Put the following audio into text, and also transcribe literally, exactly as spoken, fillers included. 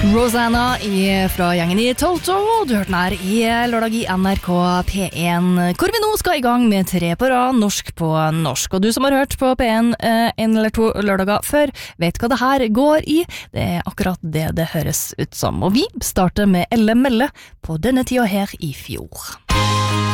Rosanna i, fra gjengen i Toto. Du hørte den her i lørdag i N R K P én, hvor vi nå skal i gang med tre på rad, norsk på norsk. Og du som har hørt på P én eh, en eller to lørdager før, vet hva det her går i. Det er akkurat det det høres ut som. Og vi starter med Elle Melle på denne tida her i fjor.